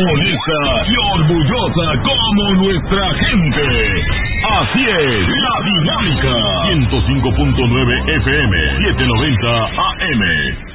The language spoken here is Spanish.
honesta y orgullosa como nuestra gente. Así es, La Dinámica. 105.9 FM, 790 AM.